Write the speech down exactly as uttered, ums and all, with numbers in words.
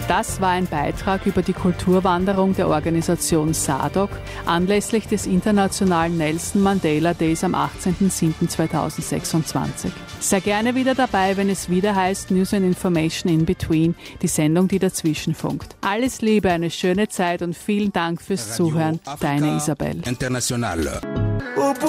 Das war ein Beitrag über die Kulturwanderung der Organisation S A D O C anlässlich des internationalen Nelson Mandela Days am achtzehnten siebten zweitausendsechsundzwanzig. Sehr gerne wieder dabei, wenn es wieder heißt News and Information in Between, die Sendung, die dazwischen funkt. Alles Liebe, eine schöne Zeit und vielen Dank fürs Zuhören. Deine Isabel. International.